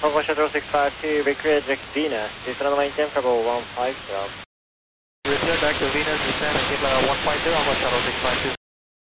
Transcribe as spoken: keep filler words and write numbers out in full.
Hogo Shuttle six five two, recreate Venus, descend on the maintain for level one five zero. Return back to Venus, descend and get level one five zero, Hogo Shuttle six five two.